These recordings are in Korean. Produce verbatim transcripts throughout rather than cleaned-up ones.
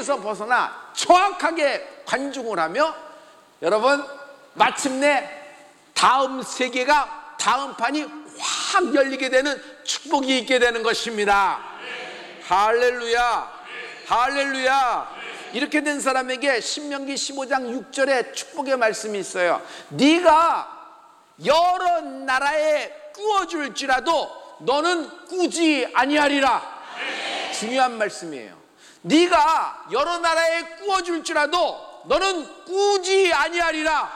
무리에서 벗어나 정확하게 관중을 하며 여러분 마침내 다음 세계가 다음 판이 확 열리게 되는 축복이 있게 되는 것입니다. 할렐루야, 할렐루야. 이렇게 된 사람에게 신명기 십오 장 육 절에 축복의 말씀이 있어요. 네가 여러 나라에 꾸어줄지라도 너는 꾸지 아니하리라. 중요한 말씀이에요. 네가 여러 나라에 꾸어줄지라도 너는 꾸지 아니하리라.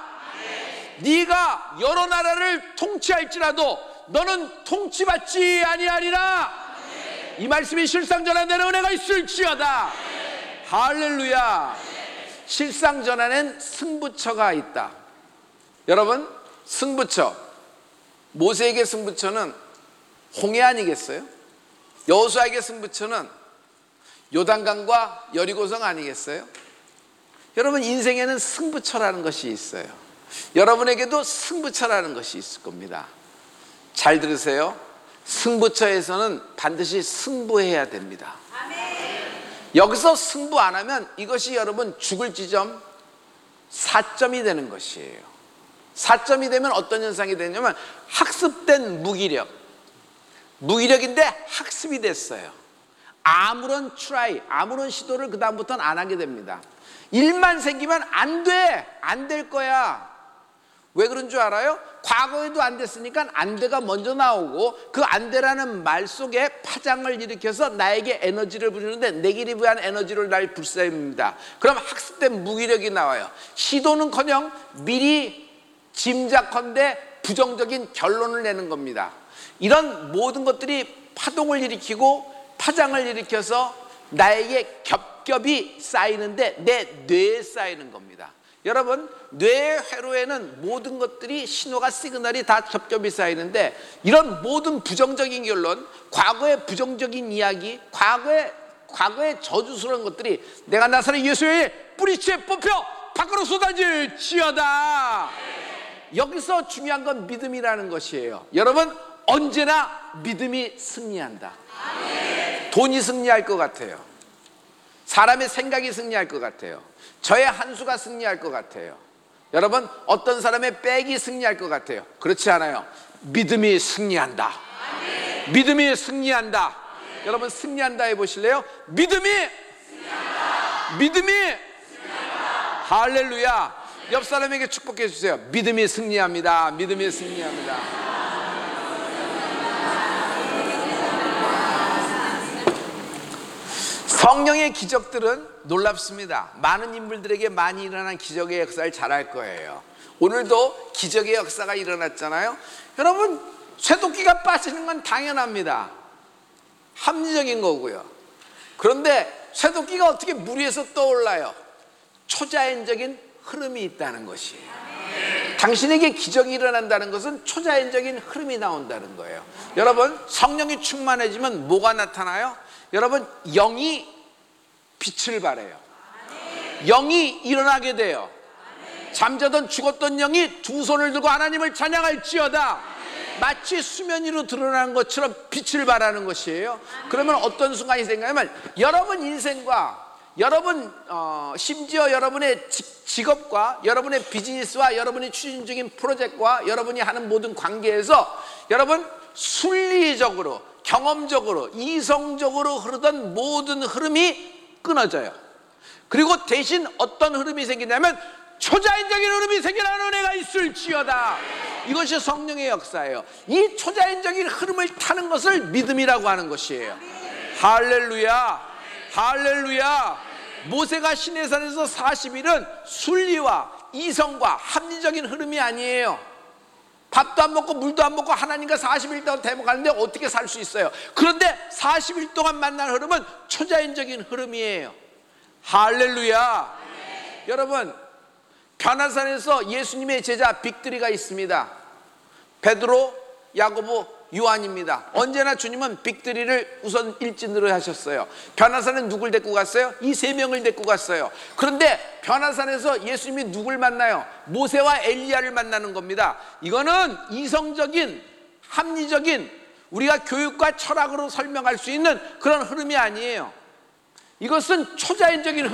네가 여러 나라를 통치할지라도 너는 통치받지 아니하리라. 이 말씀이 실상전환되는 은혜가 있을지어다. 할렐루야. 실상전환엔 승부처가 있다. 여러분, 승부처, 모세에게 승부처는 홍해 아니겠어요? 여호수아에게 승부처는 요단강과 여리고성 아니겠어요? 여러분, 인생에는 승부처라는 것이 있어요. 여러분에게도 승부처라는 것이 있을 겁니다. 잘 들으세요. 승부처에서는 반드시 승부해야 됩니다. 여기서 승부 안 하면 이것이 여러분 죽을 지점 사 점이 되는 것이에요. 사 점이 되면 어떤 현상이 되냐면 학습된 무기력, 무기력인데 학습이 됐어요. 아무런 트라이, 아무런 시도를 그 다음부터는 안 하게 됩니다. 일만 생기면 안 돼, 안 될 거야. 왜 그런 줄 알아요? 과거에도 안 됐으니까 안 돼가 먼저 나오고 그 안 돼라는 말 속에 파장을 일으켜서 나에게 에너지를 부르는데 네게티브한 에너지를 날 불사입니다. 그럼 학습된 무기력이 나와요. 시도는커녕 미리 짐작컨대 부정적인 결론을 내는 겁니다. 이런 모든 것들이 파동을 일으키고 파장을 일으켜서 나에게 겹겹이 쌓이는데 내 뇌에 쌓이는 겁니다. 여러분, 뇌의 회로에는 모든 것들이 신호가 시그널이 다 겹겹이 쌓이는데 이런 모든 부정적인 결론, 과거의 부정적인 이야기, 과거의 과거의 저주스러운 것들이 내가 나사렛 예수의 뿌리채 뽑혀 밖으로 쏟아질지어다. 여기서 중요한 건 믿음이라는 것이에요. 여러분, 언제나 믿음이 승리한다. 돈이 승리할 것 같아요. 사람의 생각이 승리할 것 같아요. 저의 한 수가 승리할 것 같아요. 여러분, 어떤 사람의 백이 승리할 것 같아요. 그렇지 않아요. 믿음이 승리한다. 아멘. 믿음이 승리한다. 아멘. 여러분, 승리한다 해보실래요? 믿음이 승리한다. 믿음이 승리한다. 할렐루야. 옆 사람에게 축복해 주세요. 믿음이 승리합니다. 믿음이 승리합니다. 성령의 기적들은 놀랍습니다. 많은 인물들에게 많이 일어난 기적의 역사를 잘 알 거예요. 오늘도 기적의 역사가 일어났잖아요. 여러분, 쇠도끼가 빠지는 건 당연합니다. 합리적인 거고요. 그런데 쇠도끼가 어떻게 물 위에서 떠올라요? 초자연적인 흐름이 있다는 것이에요. 당신에게 기적이 일어난다는 것은 초자연적인 흐름이 나온다는 거예요. 여러분, 성령이 충만해지면 뭐가 나타나요? 여러분, 영이 빛을 발해요. 영이 일어나게 돼요. 잠자던 죽었던 영이 두 손을 들고 하나님을 찬양할지어다. 마치 수면 위로 드러나는 것처럼 빛을 발하는 것이에요. 그러면 어떤 순간이 생기냐면 여러분 인생과 여러분 어, 심지어 여러분의 직업과 여러분의 비즈니스와 여러분이 추진 중인 프로젝트와 여러분이 하는 모든 관계에서 여러분 순리적으로, 경험적으로, 이성적으로 흐르던 모든 흐름이 끊어져요. 그리고 대신 어떤 흐름이 생기냐면 초자연적인 흐름이 생겨나는 은혜가 있을지어다. 이것이 성령의 역사예요. 이 초자연적인 흐름을 타는 것을 믿음이라고 하는 것이에요. 할렐루야, 할렐루야. 모세가 시내산에서 사십 일은 순리와 이성과 합리적인 흐름이 아니에요. 밥도 안 먹고 물도 안 먹고 하나님과 사십 일 동안 대목하는데 어떻게 살 수 있어요? 그런데 사십 일 동안 만난 흐름은 초자연적인 흐름이에요. 할렐루야. 네. 여러분, 변화산에서 예수님의 제자 빅리가 있습니다. 베드로, 야고보, 요한입니다. 언제나 주님은 빅리를 우선 일진으로 하셨어요. 변화산은 누굴 데리고 갔어요? 이 세 명을 데리고 갔어요. 그런데 변화산에서 예수님이 누굴 만나요? 모세와 엘리야를 만나는 겁니다. 이거는 이성적인, 합리적인, 우리가 교육과 철학으로 설명할 수 있는 그런 흐름이 아니에요. 이것은 초자연적인